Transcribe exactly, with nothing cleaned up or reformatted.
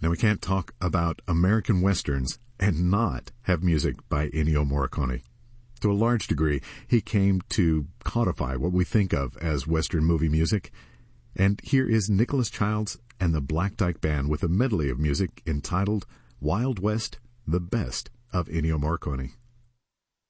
Now, we can't talk about American Westerns and not have music by Ennio Morricone. To a large degree, he came to codify what we think of as Western movie music. And here is Nicholas Childs and the Black Dyke Band with a medley of music entitled Wild West, the Best of Ennio Morricone.